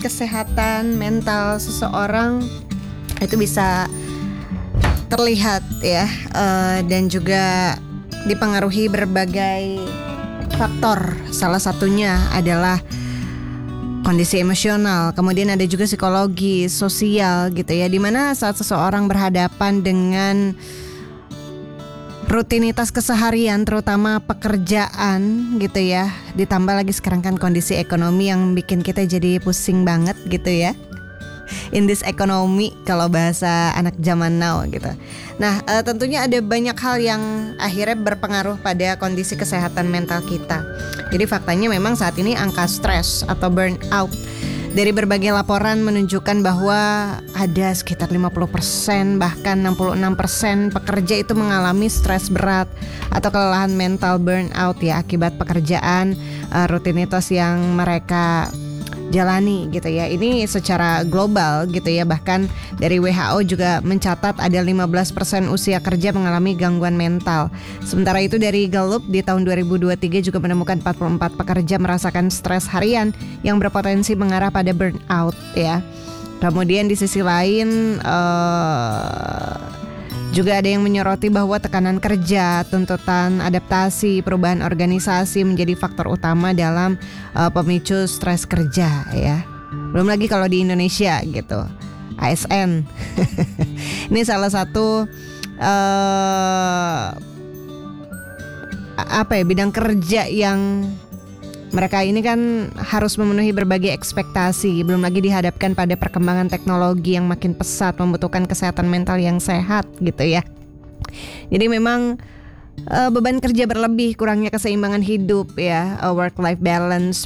kesehatan mental seseorang itu bisa terlihat ya, dan juga dipengaruhi berbagai faktor. Salah satunya adalah kondisi emosional, kemudian ada juga psikologi, sosial gitu ya, dimana saat seseorang berhadapan dengan rutinitas keseharian, terutama pekerjaan gitu ya, ditambah lagi sekarang kan kondisi ekonomi yang bikin kita jadi pusing banget gitu ya, in this economy kalau bahasa anak zaman now gitu. Nah, tentunya ada banyak hal yang akhirnya berpengaruh pada kondisi kesehatan mental kita. Jadi faktanya memang saat ini angka stres atau burnout dari berbagai laporan menunjukkan bahwa ada sekitar 50% bahkan 66% pekerja itu mengalami stres berat atau kelelahan mental burnout ya, akibat pekerjaan rutinitas yang mereka jalani gitu ya. Ini secara global gitu ya. Bahkan dari WHO juga mencatat ada 15% usia kerja mengalami gangguan mental. Sementara itu dari Gallup di tahun 2023 juga menemukan 44 pekerja merasakan stres harian yang berpotensi mengarah pada burnout ya. Kemudian di sisi lain juga ada yang menyoroti bahwa tekanan kerja, tuntutan adaptasi, perubahan organisasi menjadi faktor utama dalam pemicu stres kerja ya. Belum lagi kalau di Indonesia gitu, ASN. Ini salah satu bidang kerja yang mereka ini kan harus memenuhi berbagai ekspektasi, belum lagi dihadapkan pada perkembangan teknologi yang makin pesat, membutuhkan kesehatan mental yang sehat gitu ya. Jadi memang beban kerja berlebih, kurangnya keseimbangan hidup ya, work-life balance,